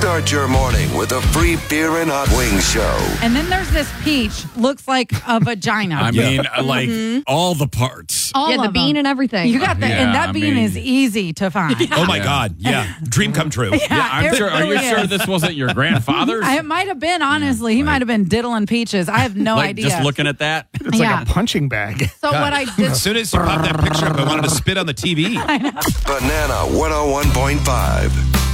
Start your morning with a free beer and hot wings show. And then there's this peach. Looks like a vagina. I mean, like all the parts. All the of bean them. and everything. You got that, Yeah, and that I bean mean- is easy to find. Oh my God. Yeah. Dream come true. I'm it sure. Are you really sure is. this wasn't your grandfather's? It might have been, honestly. He might have been diddling peaches. I have no like idea. just looking at that. It's like a punching bag. So what I did. As soon as you popped that picture up, I wanted to spit on the TV. Banana 101.5.